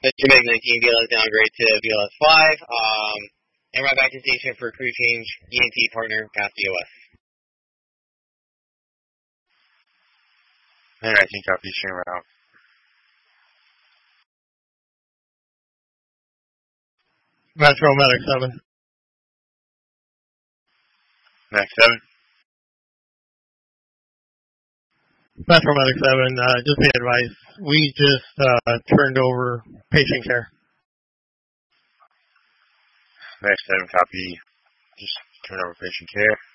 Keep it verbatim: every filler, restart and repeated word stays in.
The Jamaica nineteen B L S downgrade to B L S five. Um, and right back to station for crew change. E N T partner, past B O S. And I think copy stream around. Metro Medic seven. Medic seven. Metro Medic seven, uh, just the advice. We just, uh, turned over patient care. Medic seven copy. Just turn over patient care.